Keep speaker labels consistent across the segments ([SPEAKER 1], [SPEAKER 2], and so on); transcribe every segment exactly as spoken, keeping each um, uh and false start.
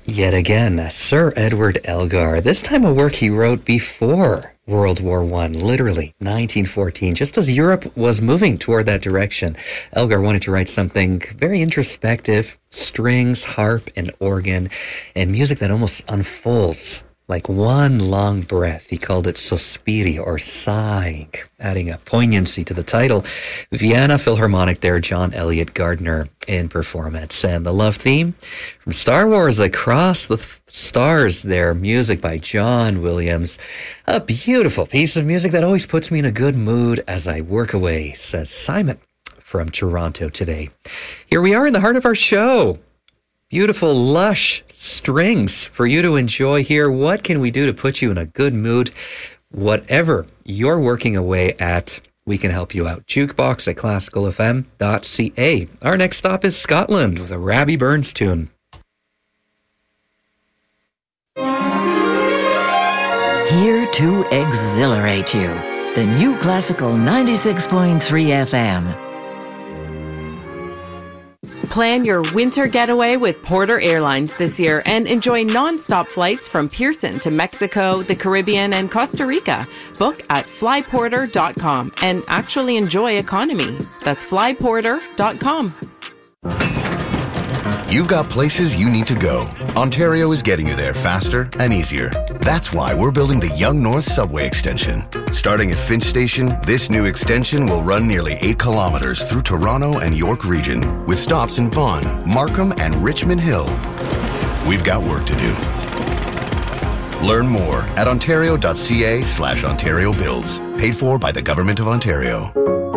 [SPEAKER 1] Yet again, Sir Edward Elgar. This time a work he wrote before World War One, literally nineteen fourteen. Just as Europe was moving toward that direction, Elgar wanted to write something very introspective, strings, harp, and organ, and music that almost unfolds like one long breath. He called it sospiri, or sighing, adding a poignancy to the title. Vienna Philharmonic there, John Elliott Gardner in performance. And the love theme from Star Wars, Across the Stars there, music by John Williams. A beautiful piece of music that always puts me in a good mood as I work away, says Simon from Toronto today. Here we are in the heart of our show. Beautiful, lush strings for you to enjoy here. What can we do to put you in a good mood? Whatever you're working away at, we can help you out. Jukebox at classical f m dot c a. Our next stop is Scotland with a Robbie Burns tune.
[SPEAKER 2] Here to exhilarate you. The new Classical ninety-six point three F M.
[SPEAKER 3] Plan your winter getaway with Porter Airlines this year and enjoy non-stop flights from Pearson to Mexico, the Caribbean, and Costa Rica. Book at fly porter dot com and actually enjoy economy. That's fly porter dot com.
[SPEAKER 4] You've got places you need to go. Ontario is getting you there faster and easier. That's why we're building the Yonge North Subway Extension. Starting at Finch Station, this new extension will run nearly eight kilometers through Toronto and York Region, with stops in Vaughan, Markham, and Richmond Hill. We've got work to do. Learn more at ontario.ca slash Ontario Builds. Paid for by the Government of Ontario.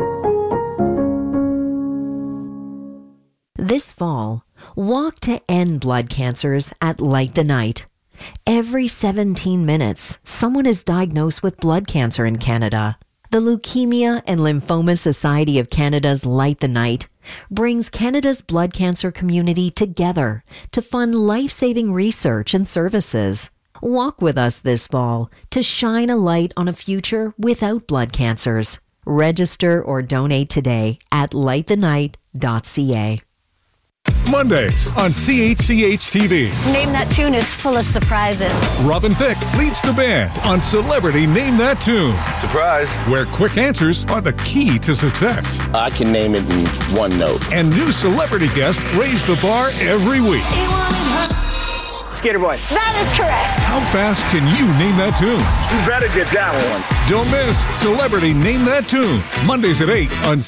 [SPEAKER 5] This fall, walk to end blood cancers at Light the Night. Every seventeen minutes, someone is diagnosed with blood cancer in Canada. The Leukemia and Lymphoma Society of Canada's Light the Night brings Canada's blood cancer community together to fund life-saving research and services. Walk with us this fall to shine a light on a future without blood cancers. Register or donate today at light the night dot c a.
[SPEAKER 6] Mondays on C H C H T V.
[SPEAKER 7] Name That Tune is full of surprises.
[SPEAKER 6] Robin Thicke leads the band on Celebrity Name That Tune.
[SPEAKER 8] Surprise.
[SPEAKER 6] Where quick answers are the key to success.
[SPEAKER 8] I can name it in one note.
[SPEAKER 6] And new celebrity guests raise the bar every week.
[SPEAKER 9] Skater Boy.
[SPEAKER 7] That is correct.
[SPEAKER 6] How fast can you name that tune?
[SPEAKER 9] You better get that one.
[SPEAKER 6] Don't miss Celebrity Name That Tune. Mondays at eight on